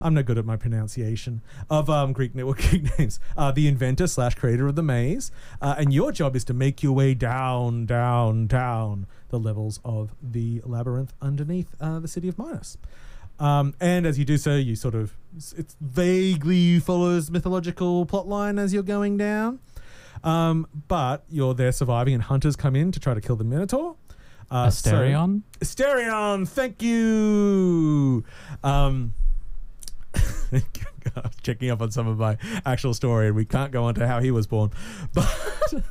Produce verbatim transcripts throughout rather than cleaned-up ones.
I'm not good at my pronunciation of um, Greek Greek names. Uh, the inventor slash creator of the maze, uh, and your job is to make your way down, down, down the levels of the labyrinth underneath uh, the city of Minos. Um, and as you do so, you sort of it vaguely follows mythological plotline as you're going down. Um, but you're there surviving, and hunters come in to try to kill the Minotaur. Uh, Asterion? So, Asterion, thank you. Um, I was checking up on some of my actual story, and we can't go on to how he was born. But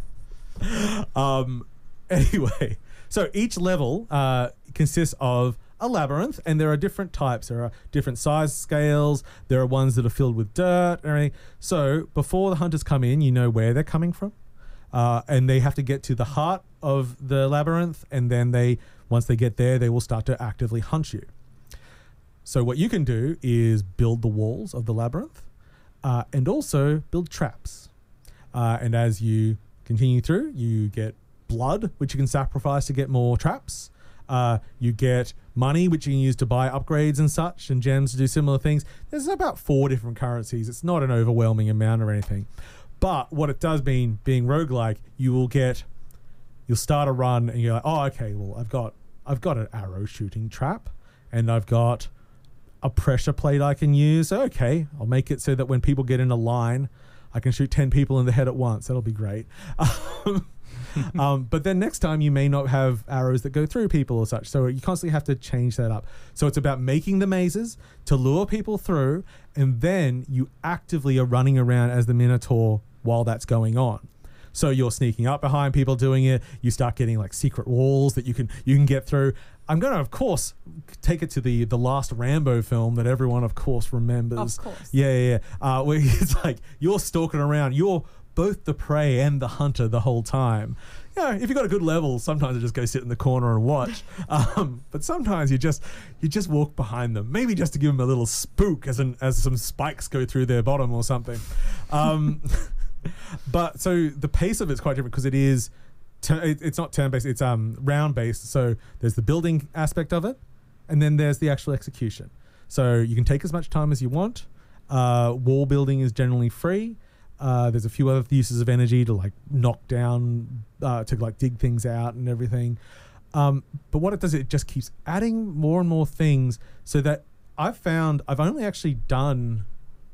um, anyway, so each level uh, consists of a labyrinth, and there are different types. There are different size scales. There are ones that are filled with dirt and everything. So before the hunters come in, you know where they're coming from. Uh, and they have to get to the heart of the labyrinth, and then they, once they get there, they will start to actively hunt you. So what you can do is build the walls of the labyrinth, uh, and also build traps. Uh, and as you continue through, you get blood, which you can sacrifice to get more traps. Uh, you get money, which you can use to buy upgrades and such, and gems to do similar things. There's about four different currencies. It's not an overwhelming amount or anything. But what it does mean, being roguelike, you will get, you'll start a run and you're like, oh, okay, well, I've got, I've got an arrow shooting trap, and I've got a pressure plate I can use. Okay, I'll make it so that when people get in a line, I can shoot ten people in the head at once. That'll be great. Um, um, but then next time you may not have arrows that go through people or such. So you constantly have to change that up. So it's about making the mazes to lure people through, and then you actively are running around as the Minotaur while that's going on. So you're sneaking up behind people doing it. You start getting like secret walls that you can you can get through. I'm going to, of course, take it to the the last Rambo film that everyone, of course, remembers. Of course. Yeah, yeah, yeah. Uh, where it's like you're stalking around. You're both the prey and the hunter the whole time. You know, if you've got a good level, sometimes you just go sit in the corner and watch. Um, but sometimes you just you just walk behind them, maybe just to give them a little spook as an, as some spikes go through their bottom or something. Um, but so the pace of it's quite different because it is. It's not turn-based, it's um, round-based. So there's the building aspect of it, and then there's the actual execution. So you can take as much time as you want. Uh, wall building is generally free. Uh, there's a few other uses of energy to like knock down, uh, to like dig things out and everything. Um, but what it does, it just keeps adding more and more things so that I've found I've only actually done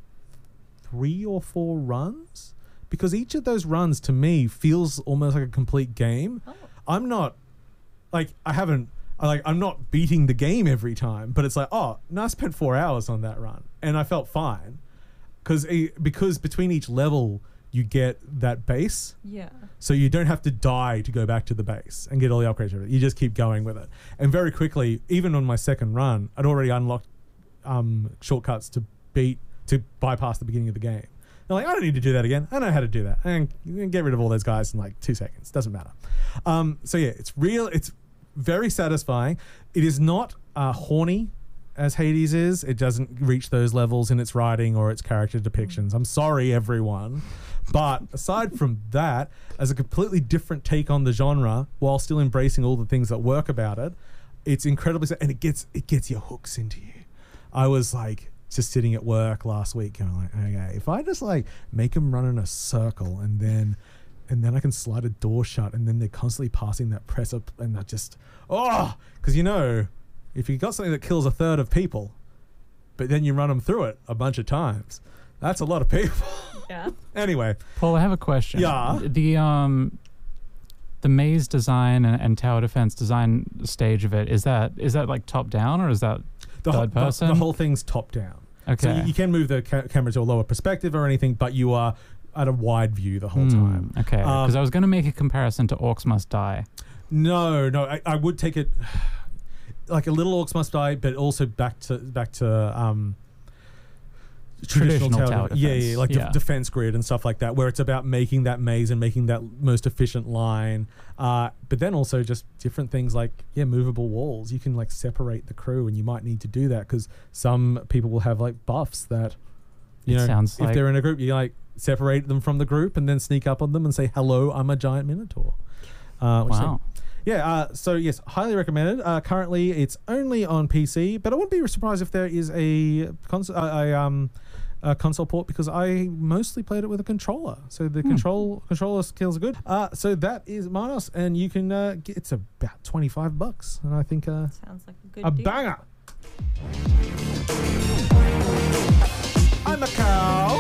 three or four runs. Because each of those runs to me feels almost like a complete game. Oh. I'm not like I haven't I like I'm not beating the game every time, but it's like, oh, no, I spent four hours on that run and I felt fine. Because because between each level you get that base. Yeah. So you don't have to die to go back to the base and get all the upgrades. You just keep going with it. And very quickly, even on my second run, I'd already unlocked um, shortcuts to beat to bypass the beginning of the game. Like, I don't need to do that again. I know how to do that. And you can get rid of all those guys in like two seconds. Doesn't matter. Um, so yeah, it's real. It's very satisfying. It is not uh, horny as Hades is. It doesn't reach those levels in its writing or its character depictions. I'm sorry, everyone. But aside from that, as a completely different take on the genre, while still embracing all the things that work about it, it's incredibly, and it gets it gets your hooks into you. I was like, just sitting at work last week going like, okay, if I just like make them run in a circle and then and then I can slide a door shut and then they're constantly passing that press up and that just, oh, because you know, if you got something that kills a third of people, but then you run them through it a bunch of times, that's a lot of people. Yeah. Anyway. Paul, I have a question. Yeah. The, um, the maze design and, and tower defense design stage of it, is that is that like top down or is that the third whole, person? The, the whole thing's top down. Okay. So you, you can move the ca- camera to a lower perspective or anything, but you are at a wide view the whole mm, time. Okay. Because um, I was going to make a comparison to Orcs Must Die. No, no, I, I would take it like a little Orcs Must Die, but also back to back to um, traditional, traditional tower, tower defense. Yeah, yeah, like yeah. De- defense grid and stuff like that, where it's about making that maze and making that most efficient line. Uh, but then also just different things like, yeah, movable walls. You can like separate the crew, and you might need to do that because some people will have like buffs that, you it know, sounds if like they're in a group, you like separate them from the group and then sneak up on them and say, hello, I'm a giant minotaur. Uh, which wow. is, Yeah, uh, so yes, highly recommended. Uh, currently, it's only on P C, but I wouldn't be surprised if there is a console, uh, a, um, a console port because I mostly played it with a controller. So the Hmm. control controller skills are good. Uh, so that is Manos, and you can uh, get it's about twenty five bucks, and I think uh, Sounds like a good a deal. banger. I'm a cow.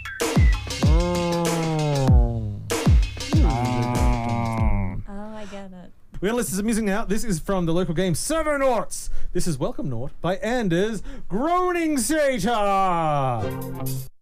Oh, I get it. We're going to listen to some music now. This is from the local game Servonauts. This is Welcome Naught by Anders Groaning Satyr.